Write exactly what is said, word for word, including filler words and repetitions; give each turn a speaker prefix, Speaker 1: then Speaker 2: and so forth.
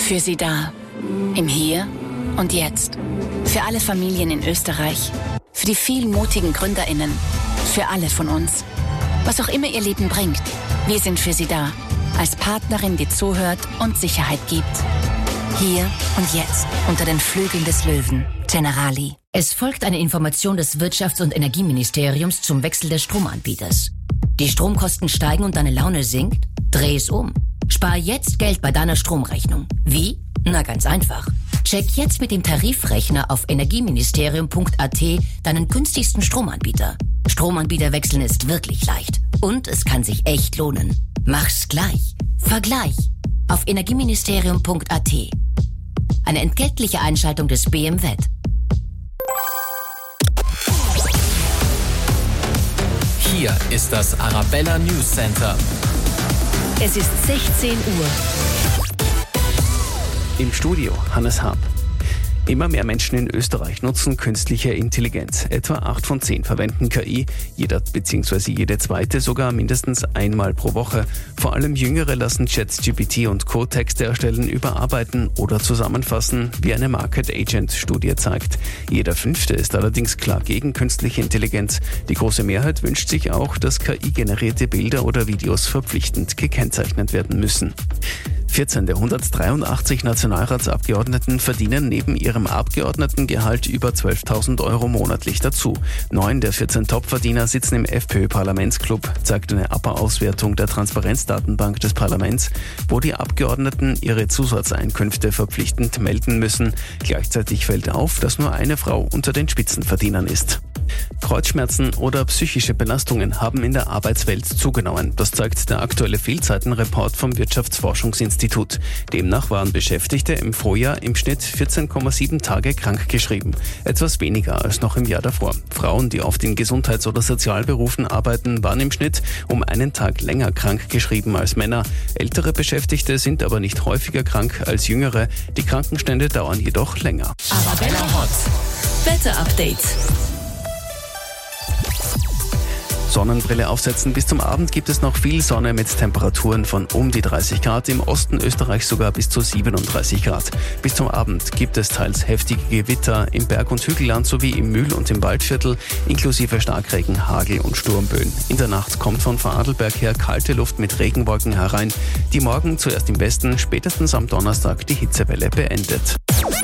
Speaker 1: Für Sie da. Im Hier und Jetzt. Für alle Familien in Österreich. Für die vielen mutigen GründerInnen. Für alle von uns. Was auch immer Ihr Leben bringt. Wir sind für Sie da. Als Partnerin, die zuhört und Sicherheit gibt. Hier und jetzt. Unter den Flügeln des Löwen. Generali.
Speaker 2: Es folgt eine Information des Wirtschafts- und Energieministeriums zum Wechsel des Stromanbieters. Die Stromkosten steigen und deine Laune sinkt? Dreh es um. Spar jetzt Geld bei deiner Stromrechnung. Wie? Na, ganz einfach. Check jetzt mit dem Tarifrechner auf energieministerium punkt a t deinen günstigsten Stromanbieter. Stromanbieter wechseln ist wirklich leicht. Und es kann sich echt lohnen. Mach's gleich. Vergleich. Auf energieministerium punkt a t. Eine entgeltliche Einschaltung des B M W.
Speaker 3: Hier ist das Arabella News Center.
Speaker 4: Es ist sechzehn Uhr.
Speaker 5: Im Studio Hannes Hab. Immer mehr Menschen in Österreich nutzen künstliche Intelligenz. Etwa acht von zehn verwenden K I, jeder bzw. jede zweite sogar mindestens einmal pro Woche. Vor allem Jüngere lassen ChatGPT und Co. Texte erstellen, überarbeiten oder zusammenfassen, wie eine Market Agent Studie zeigt. Jeder Fünfte ist allerdings klar gegen künstliche Intelligenz. Die große Mehrheit wünscht sich auch, dass K I-generierte Bilder oder Videos verpflichtend gekennzeichnet werden müssen. vierzehn der hundertdreiundachtzig Nationalratsabgeordneten verdienen neben ihrem Abgeordnetengehalt über zwölftausend Euro monatlich dazu. Neun der vierzehn Topverdiener sitzen im FPÖ-Parlamentsclub, zeigt eine A P A-Auswertung der Transparenzdatenbank des Parlaments, wo die Abgeordneten ihre Zusatzeinkünfte verpflichtend melden müssen. Gleichzeitig fällt auf, dass nur eine Frau unter den Spitzenverdienern ist. Kreuzschmerzen oder psychische Belastungen haben in der Arbeitswelt zugenommen. Das zeigt der aktuelle Fehlzeitenreport vom Wirtschaftsforschungsinstitut. Demnach waren Beschäftigte im Vorjahr im Schnitt vierzehn Komma sieben Tage krankgeschrieben. Etwas weniger als noch im Jahr davor. Frauen, die oft in Gesundheits- oder Sozialberufen arbeiten, waren im Schnitt um einen Tag länger krankgeschrieben als Männer. Ältere Beschäftigte sind aber nicht häufiger krank als jüngere. Die Krankenstände dauern jedoch länger.
Speaker 4: Arabella Hot. Wetter-Update.
Speaker 5: Sonnenbrille aufsetzen. Bis zum Abend gibt es noch viel Sonne mit Temperaturen von um die dreißig Grad. Im Osten Österreichs sogar bis zu siebenunddreißig Grad. Bis zum Abend gibt es teils heftige Gewitter im Berg- und Hügelland sowie im Mühl- und im Waldviertel, inklusive Starkregen, Hagel und Sturmböen. In der Nacht kommt von Vorarlberg her kalte Luft mit Regenwolken herein, die morgen zuerst im Westen, spätestens am Donnerstag die Hitzewelle beendet.